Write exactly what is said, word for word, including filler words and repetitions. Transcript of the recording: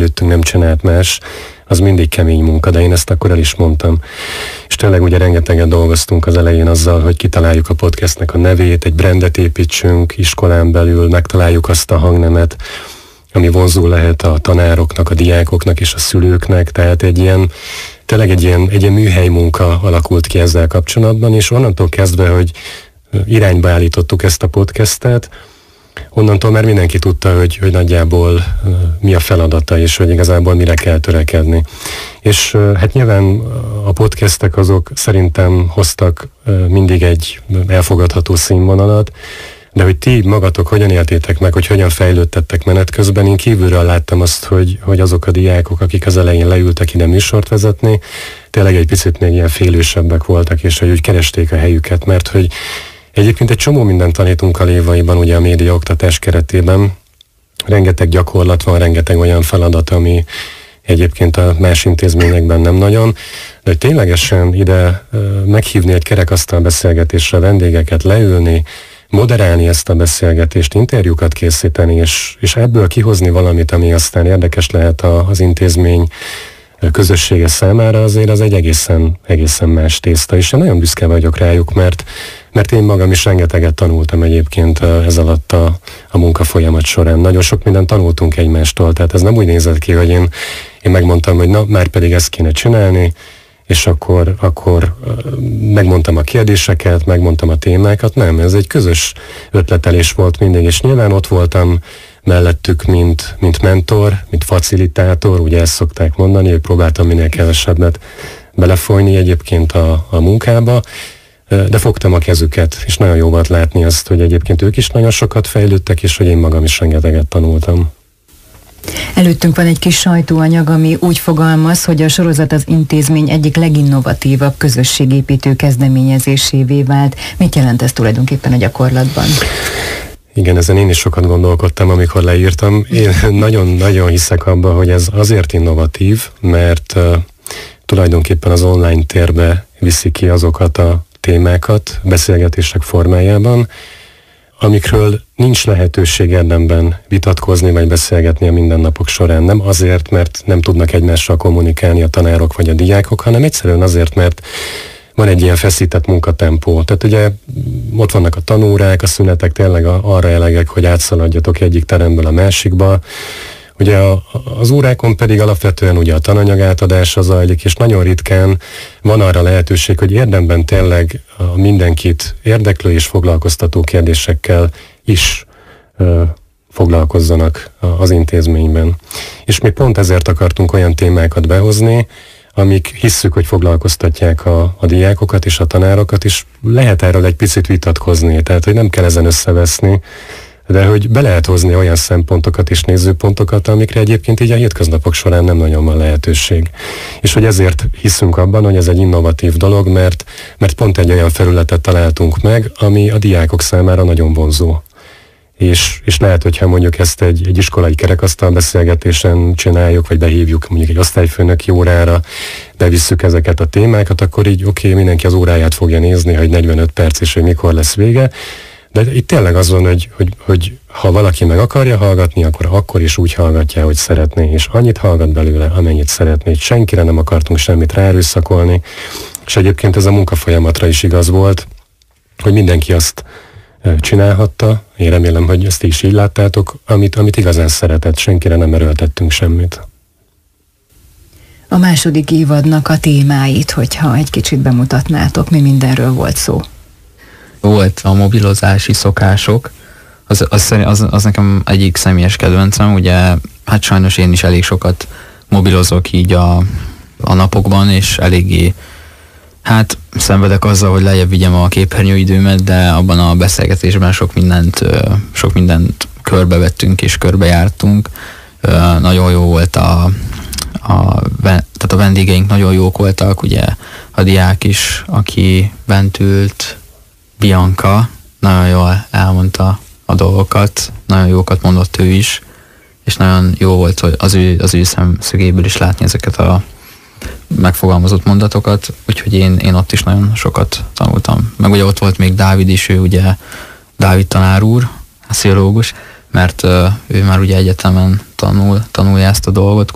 előttünk nem csinált más, az mindig kemény munka, de én ezt akkor el is mondtam. És tényleg ugye rengeteget dolgoztunk az elején azzal, hogy kitaláljuk a podcastnek a nevét, egy brandet építsünk iskolán belül, megtaláljuk azt a hangnemet, ami vonzó lehet a tanároknak, a diákoknak és a szülőknek, tehát egy ilyen, tényleg egy ilyen, egy ilyen műhely munka alakult ki ezzel kapcsolatban, és onnantól kezdve, hogy irányba állítottuk ezt a podcastet, onnantól már mindenki tudta, hogy, hogy nagyjából uh, mi a feladata, és hogy igazából mire kell törekedni. És uh, hát nyilván a podcastek azok szerintem hoztak uh, mindig egy elfogadható színvonalat, de hogy ti magatok hogyan éltétek meg, hogy hogyan fejlődtettek menet közben, én kívülről láttam azt, hogy, hogy azok a diákok, akik az elején leültek ide műsort vezetni, tényleg egy picit még ilyen félősebbek voltak, és hogy úgy keresték a helyüket, mert hogy egyébként egy csomó mindent tanítunk a Lévaiban, ugye a média oktatás keretében. Rengeteg gyakorlat van, rengeteg olyan feladat, ami egyébként a más intézményekben nem nagyon, de hogy ténylegesen ide meghívni egy kerekasztal beszélgetésre vendégeket, leülni, moderálni ezt a beszélgetést, interjúkat készíteni, és, és ebből kihozni valamit, ami aztán érdekes lehet a, az intézmény közössége számára, azért az egy egészen, egészen más tészta, és én nagyon büszke vagyok rájuk, mert, mert én magam is rengeteget tanultam egyébként ez alatt a, a munkafolyamat során. Nagyon sok mindent tanultunk egymástól, tehát ez nem úgy nézett ki, hogy én, én megmondtam, hogy na, már pedig ezt kéne csinálni, és akkor, akkor megmondtam a kérdéseket, megmondtam a témákat. Nem, ez egy közös ötletelés volt mindig, és nyilván ott voltam mellettük, mint, mint mentor, mint facilitátor, ugye ezt szokták mondani, hogy próbáltam minél kevesebbet belefolyni egyébként a, a munkába, de fogtam a kezüket, és nagyon jó volt látni azt, hogy egyébként ők is nagyon sokat fejlődtek, és hogy én magam is rengeteget tanultam. Előttünk van egy kis sajtóanyag, ami úgy fogalmaz, hogy a sorozat az intézmény egyik leginnovatívabb közösségépítő kezdeményezésévé vált. Mit jelent ez tulajdonképpen a gyakorlatban? Igen, ezen én is sokat gondolkodtam, amikor leírtam. Én nagyon-nagyon hiszek abban, hogy ez azért innovatív, mert uh, tulajdonképpen az online térbe viszi ki azokat a témákat beszélgetések formájában, amikről nincs lehetőség érdemben vitatkozni vagy beszélgetni a mindennapok során. Nem azért, mert nem tudnak egymással kommunikálni a tanárok vagy a diákok, hanem egyszerűen azért, mert van egy ilyen feszített munkatempó. Tehát ugye ott vannak a tanórák, a szünetek tényleg arra elegek, hogy átszaladjatok egyik teremből a másikba. Ugye a, az órákon pedig alapvetően ugye a tananyag átadása zajlik, és nagyon ritkán van arra lehetőség, hogy érdemben tényleg a mindenkit érdeklő és foglalkoztató kérdésekkel is ö, foglalkozzanak az intézményben. És mi pont ezért akartunk olyan témákat behozni, amik hisszük, hogy foglalkoztatják a, a diákokat és a tanárokat, és lehet erről egy picit vitatkozni, tehát hogy nem kell ezen összeveszni, de hogy be lehet hozni olyan szempontokat és nézőpontokat, amikre egyébként így a hétköznapok során nem nagyon van lehetőség. És hogy ezért hiszünk abban, hogy ez egy innovatív dolog, mert, mert pont egy olyan felületet találtunk meg, ami a diákok számára nagyon vonzó. És, és lehet, hogyha mondjuk ezt egy, egy iskolai kerekasztal beszélgetésen csináljuk, vagy behívjuk mondjuk egy osztályfőnöki órára, bevisszük ezeket a témákat, akkor így oké, okay, mindenki az óráját fogja nézni, hogy negyvenöt perc és hogy mikor lesz vége. De itt tényleg az van, hogy, hogy, hogy ha valaki meg akarja hallgatni, akkor akkor is úgy hallgatja, hogy szeretné, és annyit hallgat belőle, amennyit szeretné. Senkire nem akartunk semmit ráerőszakolni, és egyébként ez a munkafolyamatra is igaz volt, hogy mindenki azt csinálhatta. Én remélem, hogy ezt is így láttátok, amit, amit igazán szeretett, senkire nem erőltettünk semmit. A második évadnak a témáit, hogyha egy kicsit bemutatnátok, mi mindenről volt szó. Volt a mobilozási szokások, az, az, az, az nekem egyik személyes kedvencem, ugye hát sajnos én is elég sokat mobilozok így a, a napokban, és eléggé hát szenvedek azzal, hogy lejjebb vigyem a képernyőidőmet, de abban a beszélgetésben sok mindent, sok mindent körbevettünk és körbejártunk. Nagyon jó volt a, a, tehát a vendégeink nagyon jók voltak, ugye a diák is, aki bent ült, Bianca, nagyon jól elmondta a dolgokat, nagyon jókat mondott ő is, és nagyon jó volt, hogy az ő, az ő szemszögéből is látni ezeket a megfogalmazott mondatokat, úgyhogy én, én ott is nagyon sokat tanultam. Meg ugye ott volt még Dávid is, ő ugye Dávid tanár úr, a pszichológus, mert uh, ő már ugye egyetemen tanul, tanulja ezt a dolgot,